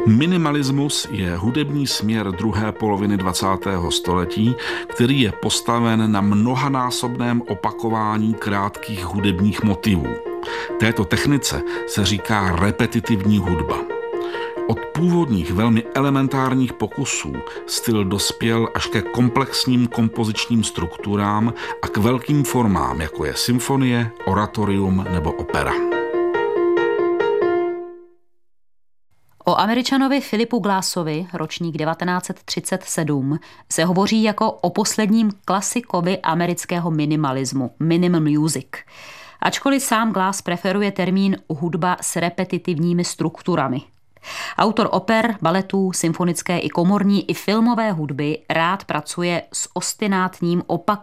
Minimalismus je hudební směr druhé poloviny 20. století, který je postaven na mnohanásobném opakování krátkých hudebních motivů. Této technice se říká repetitivní hudba. Od původních velmi elementárních pokusů styl dospěl až ke komplexním kompozičním strukturám a k velkým formám, jako je symfonie, oratorium nebo opera. O Američanovi Philipu Glassovi, ročník 1937, se hovoří jako o posledním klasikovi amerického minimalismu, minimal music. Ačkoliv sám Glass preferuje termín hudba s repetitivními strukturami. Autor oper, baletů, symfonické i komorní i filmové hudby rád pracuje s ostinátním